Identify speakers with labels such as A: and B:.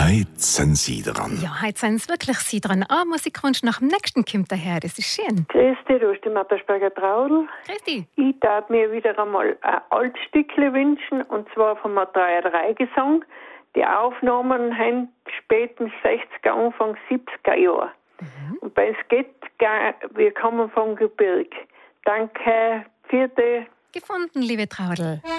A: heute sind Sie dran.
B: Ja, heute sind es wirklich Sie dran. Musikwunsch nach dem nächsten kommt daher. Das ist schön.
C: Grüß dich, du hast die Mattersberger Traudl.
B: Grüß dich.
C: Ich darf mir wieder einmal ein Altstückle wünschen, und zwar vom 3-3-Gesang. Die Aufnahmen haben späten 60er, Anfang 70er Jahre. Und bei es geht, wir kommen vom Gebirg. Danke, vierte.
B: Gefunden, liebe Traudl.